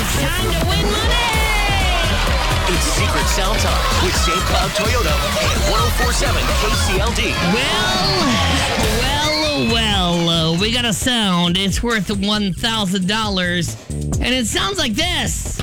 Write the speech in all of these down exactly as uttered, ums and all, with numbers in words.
It's time to win money! It's Secret Sound Time with Saint Cloud Toyota and one oh four point seven K C L D. Well, well, well, uh, we got a sound. It's worth one thousand dollars, and it sounds like this.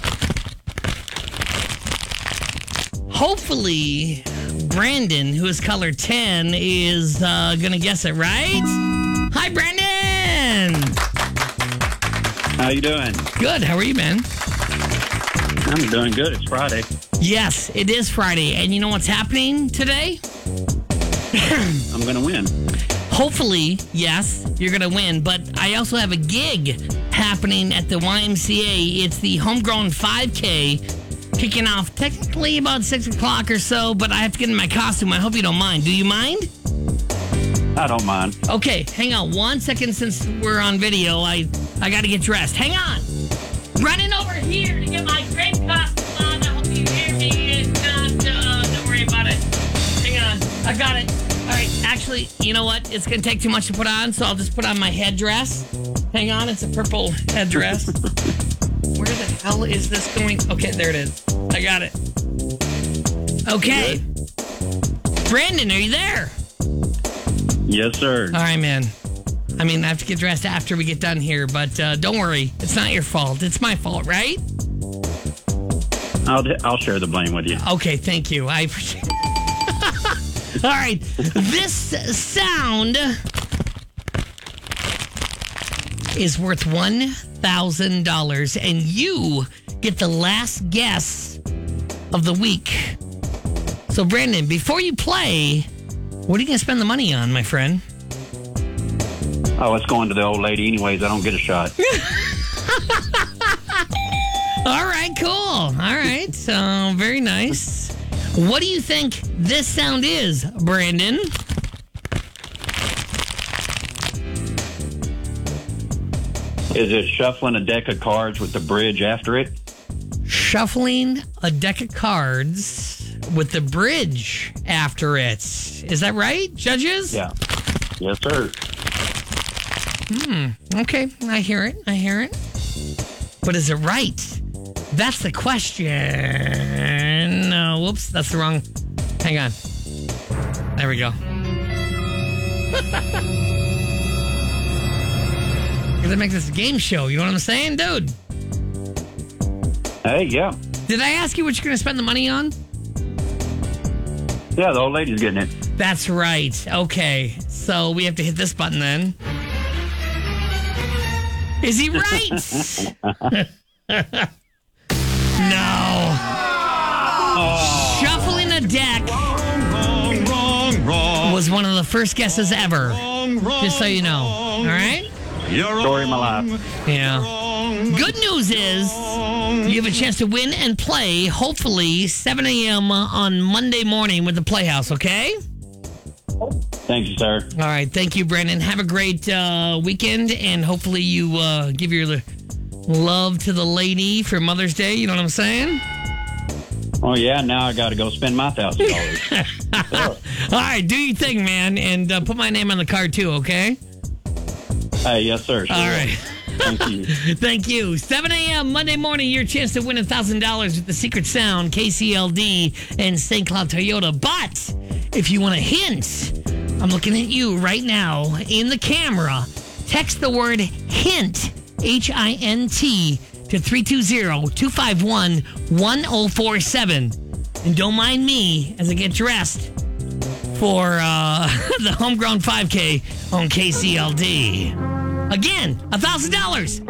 Hopefully, Brandon, who is color ten, is uh, going to guess it right. Hi, Brandon! How you doing? Good. How are you, man? I'm doing good. It's Friday. Yes, it is Friday. And you know what's happening today? I'm going to win. Hopefully, yes, you're going to win. But I also have a gig happening at the Y M C A. It's the Homegrown five K, kicking off technically about six o'clock or so. But I have to get in my costume. I hope you don't mind. Do you mind? I don't mind. Okay, hang on one second since we're on video. I, I got to get dressed. Hang on. Running over here to get my great costume on. I hope you hear me. It's not, uh, don't worry about it. Hang on. I got it. All right, actually, you know what? It's going to take too much to put on, so I'll just put on my headdress. Hang on, it's a purple headdress. Where the hell is this going? Okay, there it is. I got it. Okay. Brandon, are you there? Yes, sir. All right, man. I mean, I have to get dressed after we get done here, but uh, don't worry. It's not your fault. It's my fault, right? I'll I'll share the blame with you. Okay, thank you. I appreciate it. All right. This sound is worth one thousand dollars, and you get the last guess of the week. So, Brandon, before you play, what are you going to spend the money on, my friend? Oh, it's going to the old lady anyways. I don't get a shot. All right, cool. All right. So, very nice. What do you think this sound is, Brandon? Is it shuffling a deck of cards with the bridge after it? Shuffling a deck of cards with the bridge after it. Is that right, judges? Yeah. Yes, sir. Hmm. Okay. I hear it. I hear it. But is it right? That's the question. No, whoops. That's the wrong. Hang on. There we go. Gonna make this a game show. You know what I'm saying, dude? Hey, yeah. Did I ask you what you're going to spend the money on? Yeah, the old lady's getting it. That's right. Okay. So we have to hit this button then. Is he right? No. Oh. Shuffling a deck Wrong, wrong, wrong. was one of the first guesses ever. Wrong, wrong, Just so you know. All right? You're Story of my wrong. life. Yeah. Wrong. Good news is you have a chance to win and play, hopefully, seven a.m. on Monday morning with the Playhouse, okay? Thank you, sir. All right. Thank you, Brandon. Have a great uh, weekend, and hopefully you uh, give your love to the lady for Mother's Day. You know what I'm saying? Oh, yeah, now I got to go spend my one thousand dollars. All right. Do your thing, man, and uh, put my name on the card, too, okay? Hey, yes, sir. Sure All will. right. Thank you. Thank you. seven a.m. Monday morning, your chance to win one thousand dollars with the Secret Sound, K C L D, and Saint Cloud Toyota. But if you want a hint, I'm looking at you right now in the camera. Text the word HINT, H I N T, to three two zero, two five one, one oh four seven. And don't mind me as I get dressed for uh, the Homegrown five K on K C L D. Again, one thousand dollars.